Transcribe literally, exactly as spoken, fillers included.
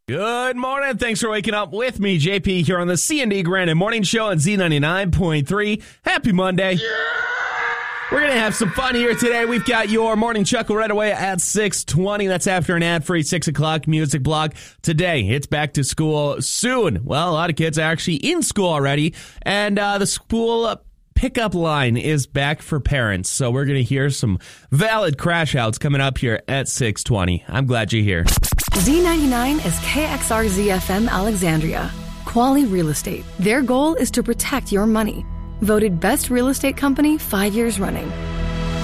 Good morning. Thanks for waking up with me, J P, here on the C and D Granite Morning Show on Z ninety-nine point three. Happy Monday. Yeah! We're going to have some fun here today. We've got your morning chuckle right away at six twenty. That's after an ad-free six o'clock music block. Today, it's back to school soon. Well, a lot of kids are actually in school already, and uh, the school pickup line is back for parents. So we're going to hear some valid crash outs coming up here at six twenty. I'm glad you're here. Z ninety-nine is K X R Z F M Alexandria. Quality Real Estate. Their goal is to protect your money. Voted best real estate company five years running.